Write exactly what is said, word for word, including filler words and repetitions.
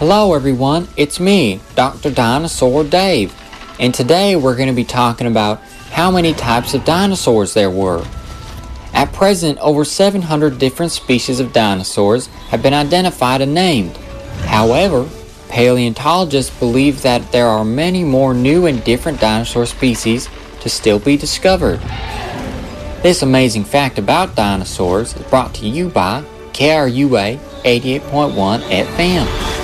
Hello everyone, it's me, Doctor Dinosaur Dave, and today we're going to be talking about how many types of dinosaurs there were. At present, over seven hundred different species of dinosaurs have been identified and named. However, paleontologists believe that there are many more new and different dinosaur species to still be discovered. This amazing fact about dinosaurs is brought to you by K R U A eighty-eight point one F M.